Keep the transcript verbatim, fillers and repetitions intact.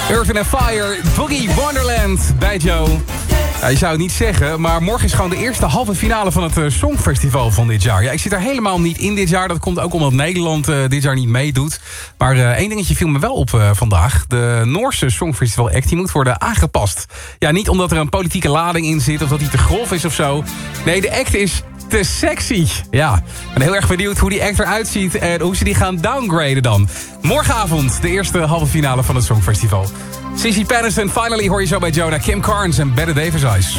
Earth and Fire, Boogie Wonderland bij Joe. Ja, je zou het niet zeggen, maar morgen is gewoon de eerste halve finale van het uh, Songfestival van dit jaar. Ja, ik zit er helemaal niet in dit jaar. Dat komt ook omdat Nederland uh, dit jaar niet meedoet. Maar uh, één dingetje viel me wel op uh, vandaag. De Noorse Songfestival act die moet worden aangepast. Ja, niet omdat er een politieke lading in zit of dat hij te grof is of zo. Nee, de act is te sexy. Ja, ik ben heel erg benieuwd hoe die act eruit ziet en hoe ze die gaan downgraden dan. Morgenavond de eerste halve finale van het Songfestival. Cici Patterson, finally hoor je zo bij Jonah, Kim Carnes en Better Davis Eyes.